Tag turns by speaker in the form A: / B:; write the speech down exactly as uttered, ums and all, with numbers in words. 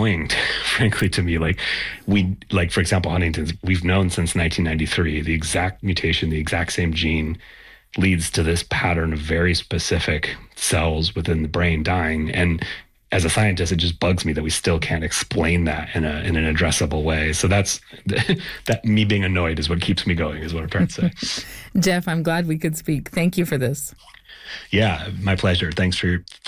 A: annoying, frankly, to me. Like we, like for example, Huntington's, we've known since nineteen ninety-three, the exact mutation, the exact same gene leads to this pattern of very specific cells within the brain dying. And as a scientist, it just bugs me that we still can't explain that in a in an addressable way. So that's that me being annoyed is what keeps me going, is what I'm trying to say.
B: Jeff, I'm glad we could speak. Thank you for this.
A: Yeah, my pleasure. Thanks for